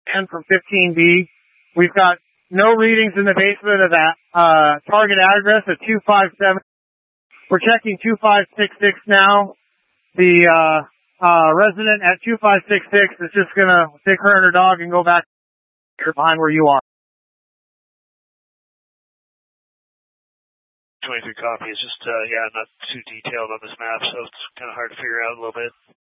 and from 15B. We've got no readings in the basement of that target address at 257. We're checking 2566 now. The resident at 2566 is just going to take her and her dog and go back behind where you are. 23 copy. It's just, not too detailed on this map, so it's kind of hard to figure out a little bit.